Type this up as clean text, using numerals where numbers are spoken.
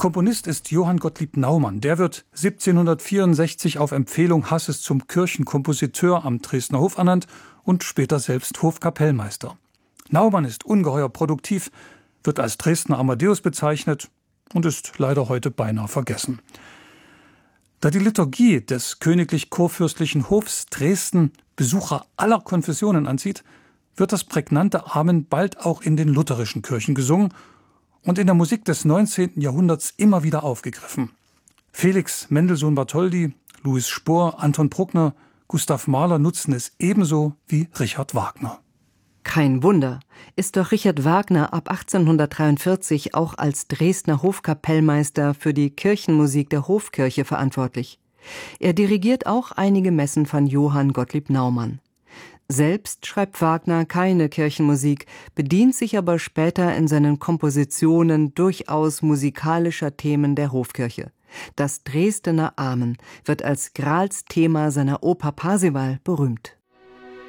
Komponist ist Johann Gottlieb Naumann. Der wird 1764 auf Empfehlung Hasses zum Kirchenkompositeur am Dresdner Hof ernannt und später selbst Hofkapellmeister. Naumann ist ungeheuer produktiv, wird als Dresdner Amadeus bezeichnet und ist leider heute beinahe vergessen. Da die Liturgie des königlich-kurfürstlichen Hofs Dresden Besucher aller Konfessionen anzieht, wird das prägnante Amen bald auch in den lutherischen Kirchen gesungen und in der Musik des 19. Jahrhunderts immer wieder aufgegriffen. Felix Mendelssohn Bartholdy, Louis Spohr, Anton Bruckner, Gustav Mahler nutzen es ebenso wie Richard Wagner. Kein Wunder, ist doch Richard Wagner ab 1843 auch als Dresdner Hofkapellmeister für die Kirchenmusik der Hofkirche verantwortlich. Er dirigiert auch einige Messen von Johann Gottlieb Naumann. Selbst schreibt Wagner keine Kirchenmusik, bedient sich aber später in seinen Kompositionen durchaus musikalischer Themen der Hofkirche. Das Dresdener Amen wird als Gralsthema seiner Oper Parsival berühmt.